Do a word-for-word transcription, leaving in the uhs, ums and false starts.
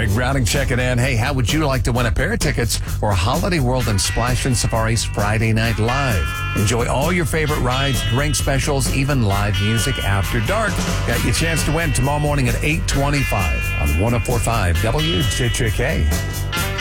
Greg Browning checking in. Hey, how would you like to win a pair of tickets for Holiday World and Splash and Safari's Friday Night Live? Enjoy all your favorite rides, drink specials, even live music after dark. Got your chance to win tomorrow morning at eight twenty-five on one oh four point five W J J K.